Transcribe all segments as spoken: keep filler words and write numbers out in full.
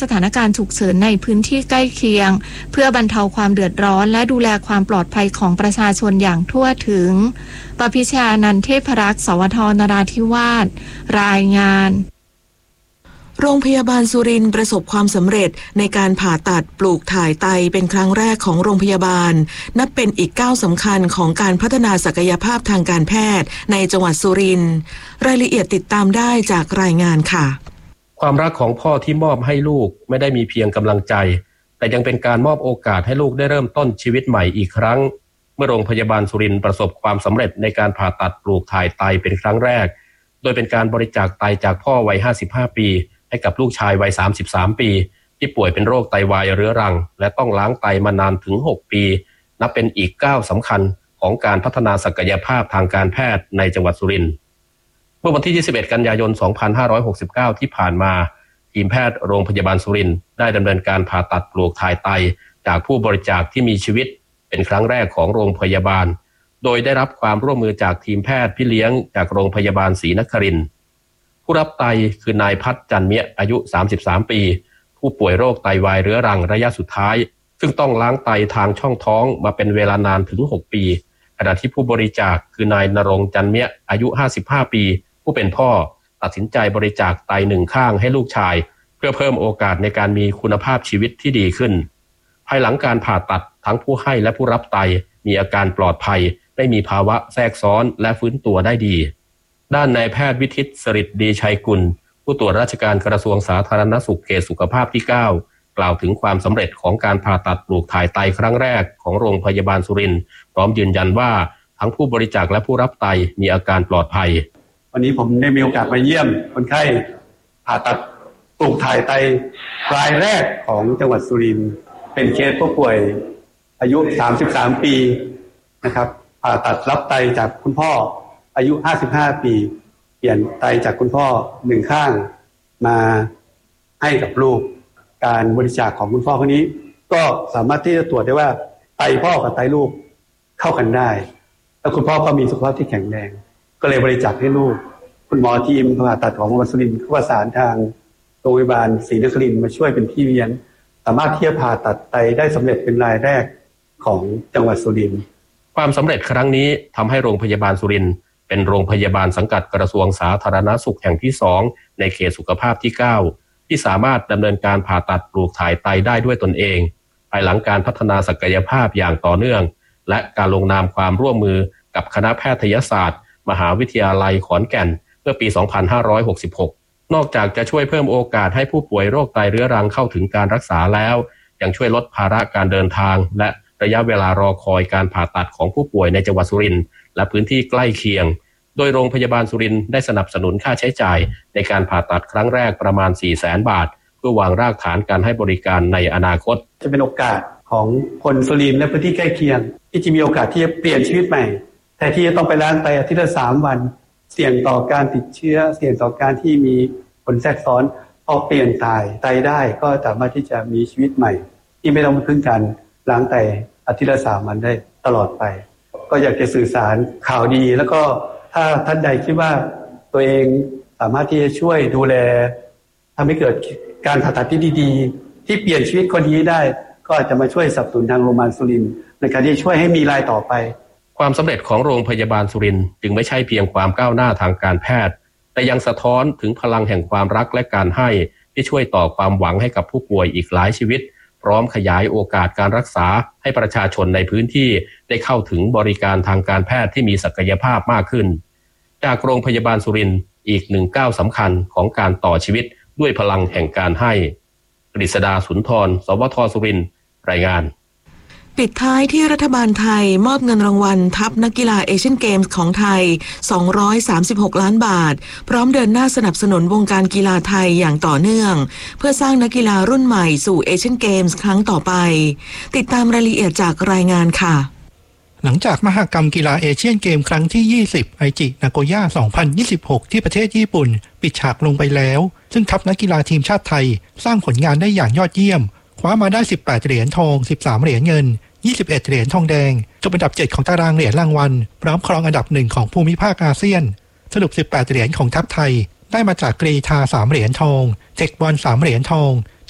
สถานการณ์ฉุกเฉินในพื้นที่ใกล้เคียงเพื่อบรรเทาความเดือดร้อนและดูแลความปลอดภัยของประชาชนอย่างทั่วถึงปพิชานันท์เทพรักษ์สวทนราธิวาสรายงานโรงพยาบาลสุรินทร์ประสบความสำเร็จในการผ่าตัดปลูกถ่ายไตเป็นครั้งแรกของโรงพยาบาลนับเป็นอีกก้าวสำคัญของการพัฒนาศักยภาพทางการแพทย์ในจังหวัดสุรินทร์รายละเอียดติดตามได้จากรายงานค่ะความรักของพ่อที่มอบให้ลูกไม่ได้มีเพียงกำลังใจแต่ยังเป็นการมอบโอกาสให้ลูกได้เริ่มต้นชีวิตใหม่อีกครั้งเมื่อโรงพยาบาลสุรินทร์ประสบความสำเร็จในการผ่าตัดปลูกถ่ายไตเป็นครั้งแรกโดยเป็นการบริจาคไตจากพ่อวัยห้าสิบห้าปีให้กับลูกชายวัยสามสิบสามปีที่ป่วยเป็นโรคไตวายเรื้อรังและต้องล้างไตมานานถึงหกปีนับเป็นอีกก้าวสำคัญของการพัฒนาศักยภาพทางการแพทย์ในจังหวัดสุรินทร์เมื่อวันที่ยี่สิบเอ็ดกันยายนสองพันห้าร้อยหกสิบเก้าที่ผ่านมาทีมแพทย์โรงพยาบาลสุรินทร์ได้ดำเนินการผ่าตัดปลูกถ่ายไตจากผู้บริจาคที่มีชีวิตเป็นครั้งแรกของโรงพยาบาลโดยได้รับความร่วมมือจากทีมแพทย์พี่เลี้ยงจากโรงพยาบาลศรีนครินทร์ผู้รับไตคือนายพัฒน์จันเมียอายุสามสิบสามปีผู้ป่วยโรคไตวายเรื้อรังระยะสุดท้ายซึ่งต้องล้างไตทางช่องท้องมาเป็นเวลานานถึงหกปีขณะที่ผู้บริจาคคือนายณรงค์จันเมียอายุห้าสิบห้าปีผู้เป็นพ่อตัดสินใจบริจาคไตหนึ่งข้างให้ลูกชายเพื่อเพิ่มโอกาสในการมีคุณภาพชีวิตที่ดีขึ้นภายหลังการผ่าตัดทั้งผู้ให้และผู้รับไตมีอาการปลอดภัยไม่มีภาวะแทรกซ้อนและฟื้นตัวได้ดีด้านนายแพทย์วิทิตสฤษดิ์ดีชัยกุลผู้ตรวจราชการกระทรวงสาธารณสุขเขตสุขภาพที่เก้ากล่าวถึงความสำเร็จของการผ่าตัดปลูกถ่ายไตครั้งแรกของโรงพยาบาลสุรินทร์พร้อมยืนยันว่าทั้งผู้บริจาคและผู้รับไตมีอาการปลอดภัยวันนี้ผมได้มีโอกาสมาเยี่ยมคนไข้ผ่าตัดปลูกถ่ายไตรายแรกของจังหวัดสุรินทร์เป็นเคสผู้ป่วยอายุสามสิบสามปีนะครับผ่าตัดรับไตจากคุณพ่ออายุห้าสิบห้าปีเปลี่ยนไตจากคุณพ่อหนึ่งข้างมาให้กับลูกการบริจาคของคุณพ่อคนนี้ก็สามารถที่จะตรวจได้ว่าไตพ่อกับไตลูกเข้ากันได้แล้วคุณพ่อก็มีสุขภาพที่แข็งแรงก็เลยบริจาคให้ลูกคุณหมอทีมผ่าตัดของโรงพยาบาลสุรินทร์ก็ประสานทางโรงพยาบาลศรีนครินทร์มาช่วยเป็นพี่เลี้ยงสามารถที่จะผ่าตัดไตได้สำเร็จเป็นรายแรกของจังหวัดสุรินทร์ความสำเร็จครั้งนี้ทำให้โรงพยาบาลสุรินทร์เป็นโรงพยาบาลสังกัดกระทรวงสาธารณสุขแห่งที่สองในเขตสุขภาพที่เก้าที่สามารถดำเนินการผ่าตัดปลูกถ่ายไตได้ด้วยตนเองภายหลังการพัฒนาศักยภาพอย่างต่อเนื่องและการลงนามความร่วมมือกับคณะแพทยศาสตร์มหาวิทยาลัยขอนแก่นเมื่อปีสองพันห้าร้อยหกสิบหกนอกจากจะช่วยเพิ่มโอกาสให้ผู้ป่วยโรคไตเรื้อรังเข้าถึงการรักษาแล้วยังช่วยลดภาระการเดินทางและระยะเวลารอคอยการผ่าตัดของผู้ป่วยในจังหวัดสุรินทร์และพื้นที่ใกล้เคียงโดยโรงพยาบาลสุรินทร์ได้สนับสนุนค่าใช้จ่ายในการผ่าตัดครั้งแรกประมาณ สี่แสน บาทเพื่อวางรากฐานการให้บริการในอนาคตจะเป็นโอกาสของคนสุรินทร์และพื้นที่ใกล้เคียงที่จะมีโอกาสที่จะเปลี่ยนชีวิตใหม่แทนที่จะต้องไปล้างไตอาทิตย์ละสามวันเสี่ยงต่อการติดเชื้อเสี่ยงต่อการที่มีผลแทรกซ้อนพอเปลี่ยนไตไตได้ก็สามารถที่จะมีชีวิตใหม่ที่ไม่ต้องพึ่งการล้างไตอาทิตย์ละสามวันได้ตลอดไปก็อยากจะสื่อสารข่าวดีแล้วก็ถ้าท่านใดคิดว่าตัวเองสามารถที่จะช่วยดูแลทำให้เกิดการผ่าตัดที่ดีๆที่เปลี่ยนชีวิตคนนี้ได้ก็อาจจะมาช่วยสนับสนุนทางโรงพยาบาลสุรินทร์ในการที่จะช่วยให้มีรายต่อไปความสำเร็จของโรงพยาบาลสุรินทร์จึงไม่ใช่เพียงความก้าวหน้าทางการแพทย์แต่ยังสะท้อนถึงพลังแห่งความรักและการให้ที่ช่วยต่อความหวังให้กับผู้ป่วยอีกหลายชีวิตพร้อมขยายโอกาสการรักษาให้ประชาชนในพื้นที่ได้เข้าถึงบริการทางการแพทย์ที่มีศักยภาพมากขึ้นจากโรงพยาบาลสุรินทร์อีกหนึ่งก้าวสำคัญของการต่อชีวิตด้วยพลังแห่งการให้กฤษดาสุนทรสวทสุรินทร์รายงานปิดท้ายที่รัฐบาลไทยมอบเงินรางวัลทัพนักกีฬาเอเชียนเกมส์ของไทยสองร้อยสามสิบหกล้านบาทพร้อมเดินหน้าสนับสนุนวงการกีฬาไทยอย่างต่อเนื่องเพื่อสร้างนักกีฬารุ่นใหม่สู่เอเชียนเกมส์ครั้งต่อไปติดตามรายละเอียดจากรายงานค่ะหลังจากมหกรรมกีฬาเอเชียนเกมครั้งที่ยี่สิบไอจินาโกย่าสองพันยี่สิบหกที่ประเทศญี่ปุ่นปิดฉากลงไปแล้วซึ่งทัพนักกีฬาทีมชาติไทยสร้างผลงานได้อย่างยอดเยี่ยมคว้ามาได้สิบแปดเหรียญทองสิบสามเหรียญเงินยี่สิบเอ็ดเหรียญทองแดงจบอันดับเจ็ดของตารางเหรียญรางวัลพร้อมครองอันดับหนึ่งของภูมิภาคอาเซียนสรุปสิบแปดเหรียญของทัพไทยได้มาจากกรีฑาสามเหรียญทองเทคบอลสามเหรียญทอง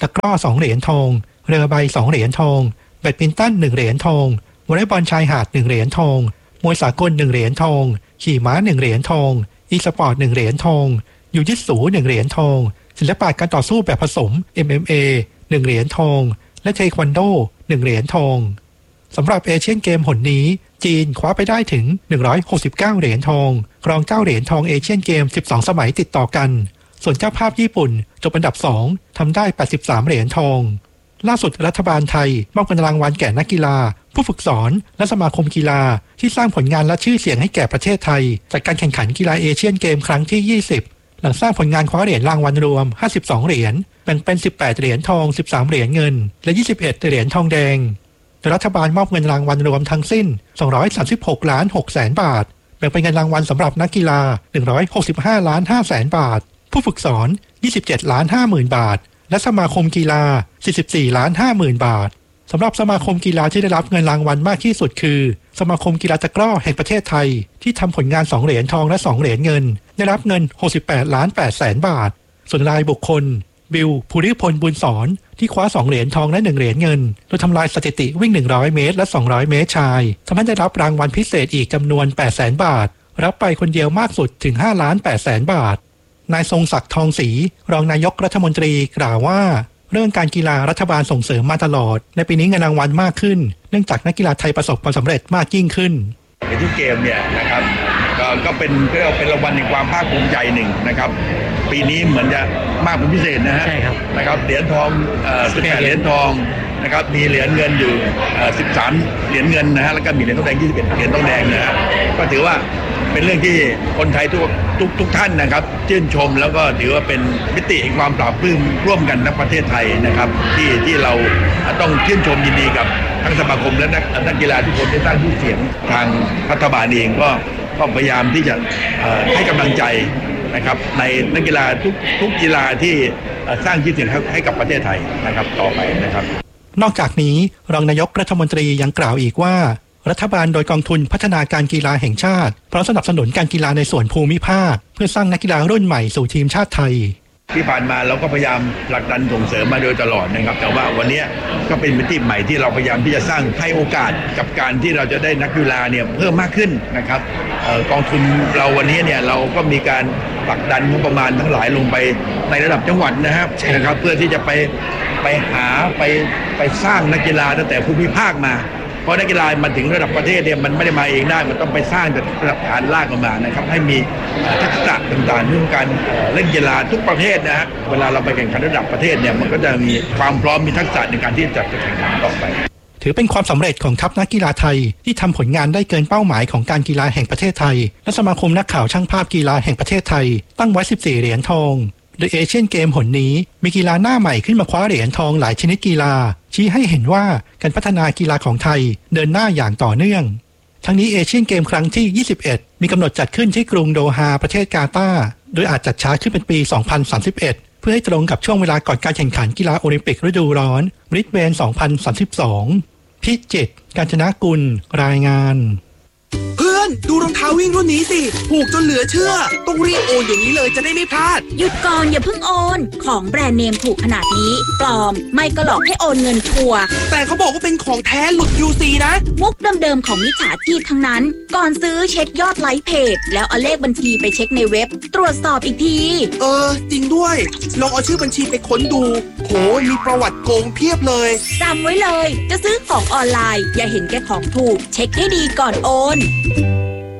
ตะกร้อสองเหรียญทองเรือใบสองเหรียญทองแบดมินตันหนึ่งเหรียญทองวอลเลย์บอลชายหาดหนึ่งเหรียญทองมวยสากลหนึ่งเหรียญทองขี่ม้าหนึ่งเหรียญทองอีสปอร์ตหนึ่งเหรียญทองยูจิตสูหนึ่งเหรียญทองศิลปะการต่อสู้แบบผสม เอ็ม เอ็ม เอ หนึ่งเหรียญทองและเทควันโดหนึ่งเหรียญทองสำหรับเอเชียนเกมหนนี้จีนคว้าไปได้ถึงหนึ่งร้อยหกสิบเก้าเหรียญทองครองเก้าเหรียญทองเอเชียนเกมสิบสองสมัยติดต่อกันส่วนเจ้าภาพญี่ปุ่นจบอันดับสองทำได้แปดสิบสามเหรียญทองล่าสุดรัฐบาลไทยมอบเงินรางวัลแก่นักกีฬาผู้ฝึกสอนและสมาคมกีฬาที่สร้างผลงานและชื่อเสียงให้แก่ประเทศไทยจากการแข่งขันกีฬาเอเชียนเกมครั้งที่ยี่สิบหลังสร้างผลงานคว้าเหรียญรางวัลรวมห้าสิบสองเหรียญแบ่งเป็นสิบแปดเหรียญทองสิบสามเหรียญเงินและยี่สิบเอ็ดเหรียญทองแดงโดยรัฐบาลมอบเงินรางวัลรวมทั้งสิ้นสองร้อยสามสิบหกล้านหกแสนบาทแบ่งเป็นเงินรางวัลสำหรับนักกีฬาหนึ่งร้อยหกสิบห้าล้านห้าแสนบาทผู้ฝึกสอนยี่สิบเจ็ดล้านห้าหมื่นบาทและสมาคมกีฬาสี่สิบสี่ล้านห้าหมื่นบาทสำหรับสมาคมกีฬาที่ได้รับเงินรางวัลมากที่สุดคือสมาคมกีฬาตะกร้อแห่งประเทศไทยที่ทำผลงานสองเหรียญทองและสองเหรียญเงินได้รับเงินหกสิบแปดล้านแปดแสนบาทส่วนรายบุคคลบิลภูริพลบุญสอนที่คว้าสองเหรียญทองและหนึ่งเหรียญเงินโดยทำลายสถิติวิ่งหนึ่งร้อยเมตรและสองร้อยเมตรชายทำให้ได้รับรางวัลพิเศษอีกจำนวนแปดแสนบาทรับไปคนเดียวมากสุดถึงห้าล้านแปดแสนบาทนายทรงศักดิ์ทองศรีรองนายกรัฐมนตรีกล่าวว่าเรื่องการกีฬารัฐบาลส่งเสริมมาตลอดในปีนี้เงินรางวัลมากขึ้นเนื่องจากนักกีฬาไทยประสบความสำเร็จมากยิ่งขึ้นในทุกเกมเนี่ยนะครับก็ก็เป็นก็เป็นรางวัลในความภาคภูมิใจหนึ่งนะครับปีนี้เหมือนจะมากเป็นพิเศษนะฮะใช่ครับนะครับเหรียญทองเอ่อสิบแปดเหรียญทองนะครับมีเหรียญเงินอยู่เอ่อสิบสามเหรียญเงินนะฮะแล้วก็มีเหรียญทองแดงยี่สิบเอ็ดเหรียญทองแดงนะฮะก็ถือว่าเป็นเรื่องที่คนไทยทุกทุกทุกท่านนะครับชื่นชมแล้วก็ถือว่าเป็นมิติแห่งความปราบปลื้มร่วมกันในประเทศไทยนะครับที่ที่เราต้องชื่นชมยินดีกับทั้งสมาคมและนักนักกีฬาทุกคนที่สร้างชื่อเสียงทางรัฐบาลเองก็ก็พยายามที่จะให้กำลังใจนะครับในนักกีฬาทุกทุกกีฬาที่สร้างชื่อเสียงให้กับประเทศไทยนะครับต่อไปนะครับนอกจากนี้รองนายกรัฐมนตรียังกล่าวอีกว่ารัฐบาลโดยกองทุนพัฒนาการกีฬาแห่งชาติพร้อมสนับสนุนการกีฬาในส่วนภูมิภาคเพื่อสร้างนักกีฬารุ่นใหม่สู่ทีมชาติไทยที่ผ่านมาเราก็พยายามผลักดันส่งเสริมมาโดยตลอดนะครับแต่ว่าวันนี้ก็เป็นมิติใหม่ที่เราพยายามที่จะสร้างให้โอกาสกับการที่เราจะได้นักกีฬาเนี่ยเพิ่มมากขึ้นนะครับกองทุนเราวันนี้เนี่ยเราก็มีการผลักดันงบประมาณทั้งหลายลงไปในระดับจังหวัดนะครับนะครับเพื่อที่จะไปไปหาไปไปสร้างนักกีฬาตั้งแต่ภูมิภาคมาเพราะนักกีฬามันถึงระดับประเทศเนี่ยมันไม่ได้มาเองได้มันต้องไปสร้างจากระดับฐานรากออกมานะครับให้มีทักษะต่างๆเรื่องการเล่นกีฬาทุกประเภทนะฮะเวลาเราไปแข่งขันระดับประเทศเนี่ยมันก็จะมีความพร้อมมีทักษะในการที่จะแข่งขันต่อไปถือเป็นความสำเร็จของทัพนักกีฬาไทยที่ทำผลงานได้เกินเป้าหมายของการกีฬาแห่งประเทศไทยและสมาคมนักข่าวช่างภาพกีฬาแห่งประเทศไทยตั้งไว้สิบสี่เหรียญทองโดยเอเชียนเกมหนนี้มีกีฬาหน้าใหม่ขึ้นมาคว้าเหรียญทองหลายชนิดกีฬาชี้ให้เห็นว่าการพัฒนากีฬาของไทยเดินหน้าอย่างต่อเนื่องทั้งนี้เอเชียนเกมครั้งที่ยี่สิบเอ็ดมีกำหนดจัดขึ้นที่กรุงโดฮาประเทศกาตาร์โดยอาจจัดช้าขึ้นเป็นปีสองพันสามสิบเอ็ดเพื่อให้ตรงกับช่วงเวลาก่อนการแข่งขันกีฬาโอลิมปิกฤดูร้อนบริสเบนสองพันสามสิบสองพิจิตรกาญจนกุลรายงานเพื่อนดูรองเท้าวิ่งรุ่นนี้สิถูกจนเหลือเชื่อต้องรีบโอนอย่างนี้เลยจะได้ไม่พลาดหยุดก่อนอย่าเพิ่งโอนของแบรนด์เนมถูกขนาดนี้ปลอมไม่ก็หลอกให้โอนเงินชัวร์แต่เขาบอกว่าเป็นของแท้หลุด ยู ซี นะมุกเดิมๆของมิจฉาชีพทั้งนั้นก่อนซื้อเช็คยอดไลค์เพจแล้วเอาเลขบัญชีไปเช็คในเว็บตรวจสอบอีกทีเออจริงด้วยลองเอาชื่อบัญชีไปค้นดูโหมีประวัติโกงเพียบเลยจำไว้เลยจะซื้อของออนไลน์อย่าเห็นแก่ของถูกเช็คให้ดีก่อนโอน